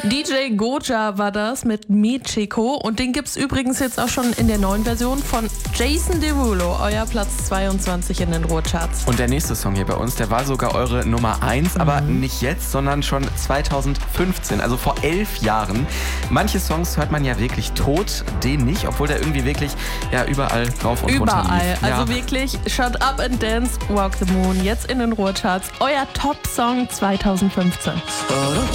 DJ Goja war das mit Michiko und den gibt's übrigens jetzt auch schon in der neuen Version von Jason Derulo, euer Platz 22 in den Ruhrcharts. Und der nächste Song hier bei uns, der war sogar eure Nummer 1, aber nicht jetzt, sondern schon 2015, also vor 11 Jahren. Manche Songs hört man ja wirklich tot, den nicht, obwohl der irgendwie wirklich überall drauf und runter lief. Überall, also wirklich Shut Up and Dance, Walk the Moon, jetzt in den Ruhrcharts, euer Top-Song 2015.